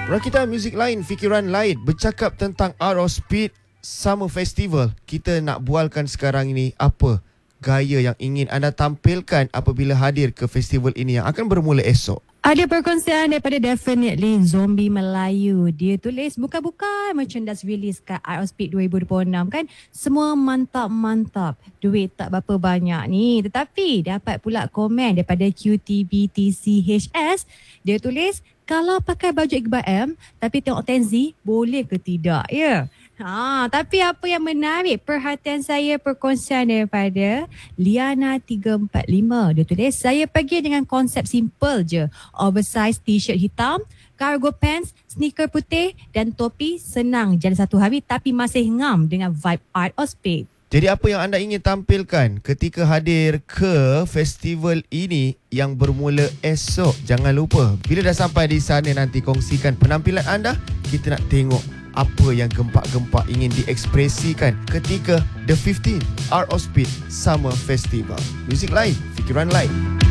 Rakita muzik lain, fikiran lain. Bercakap tentang Art of Speed Summer Festival. Kita nak bualkan sekarang ini apa gaya yang ingin anda tampilkan apabila hadir ke festival ini yang akan bermula esok. Ada perkongsian daripada Definitely Zombie Melayu. Dia tulis bukan-bukan merchandise release kat Art of Speed 2026 kan. Semua mantap-mantap. Duit tak berapa banyak ni. Tetapi dapat pula komen daripada QTBTCHS. Dia tulis, kalau pakai baju Iqbal M tapi tengok Tenzi, boleh ke tidak? Ya. Tapi apa yang menarik perhatian saya, perkongsian daripada Liana345. Dia tulis, saya pergi dengan konsep simple je. Oversize t-shirt hitam, cargo pants, sneaker putih dan topi. Senang jalan satu hari tapi masih ngam dengan vibe Art of Speed. Jadi apa yang anda ingin tampilkan ketika hadir ke festival ini yang bermula esok? Jangan lupa, bila dah sampai di sana nanti kongsikan penampilan anda. Kita nak tengok apa yang gempak-gempak ingin diekspresikan ketika The 15 Art of Speed Summer Festival. Muzik lain, fikiran lain.